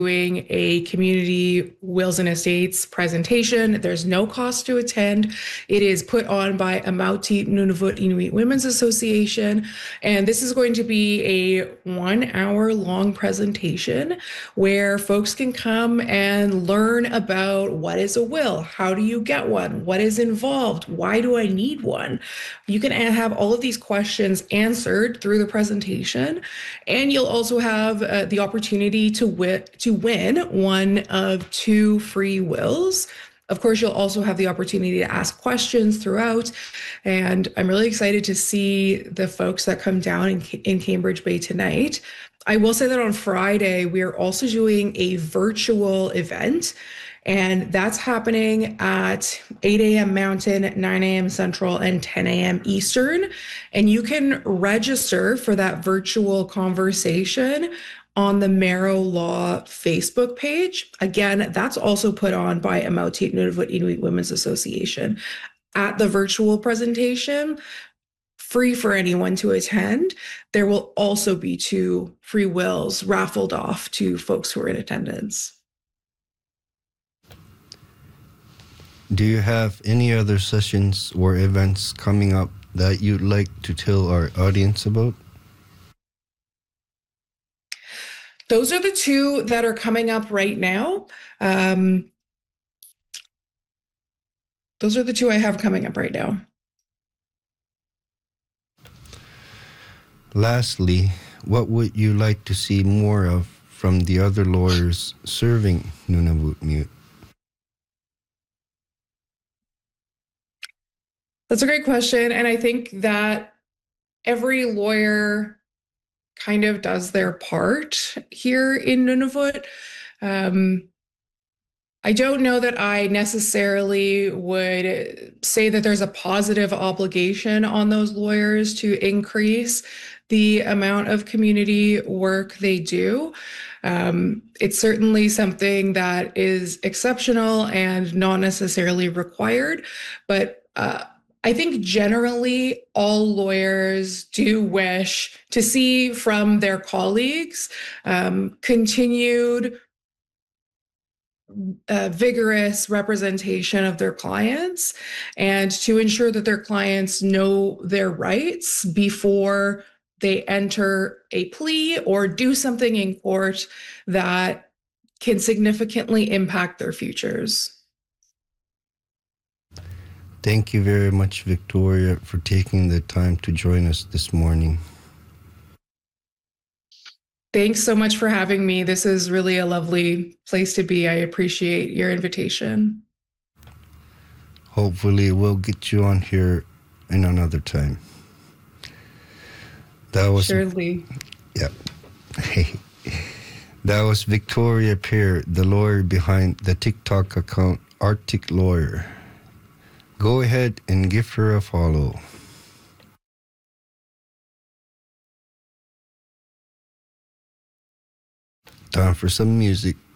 doing a community wills and estates presentation. There's no cost to attend. It is put on by Amauti Nunavut Inuit Women's Association. And this is going to be a 1 hour long presentation where folks can come and learn about what is a will, how do you get one, what is involved, why do I need one? You can have all of these questions answered through the presentation, and you'll also have the opportunity to win one of 2 free wills. Of course, you'll also have the opportunity to ask questions throughout, and I'm really excited to see the folks that come down in Cambridge Bay tonight. I will say that on Friday, we are also doing a virtual event, and that's happening at 8 a.m. Mountain, 9 a.m. Central, and 10 a.m. Eastern. And you can register for that virtual conversation on the Marrow Law Facebook page. Again, that's also put on by Amauti Nunavut Inuit Women's Association. At the virtual presentation, free for anyone to attend, there will also be 2 free wills raffled off to folks who are in attendance. Do you have any other sessions or events coming up that you'd like to tell our audience about? Those are the 2 that are coming up right now. Those are the 2 I have coming up right now. Lastly, what would you like to see more of from the other lawyers serving Nunavut? That's a great question. And I think that every lawyer kind of does their part here in Nunavut. I don't know that I necessarily would say that there's a positive obligation on those lawyers to increase the amount of community work they do. It's certainly something that is exceptional and not necessarily required, but I think generally all lawyers do wish to see from their colleagues continued vigorous representation of their clients, and to ensure that their clients know their rights before they enter a plea or do something in court that can significantly impact their futures. Thank you very much, Victoria, for taking the time to join us this morning. Thanks so much for having me. This is really a lovely place to be. I appreciate your invitation. Hopefully we'll get you on here in another time. That was surely. Yep. That was Victoria Peer, the lawyer behind the TikTok account Arctic Lawyer. Go ahead and give her a follow. Time for some music.